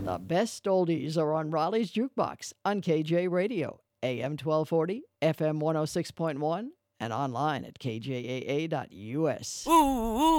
The best oldies are on Raleigh's Jukebox on KJ Radio, AM 1240, FM 106.1, and online at kjaa.us. Ooh, ooh.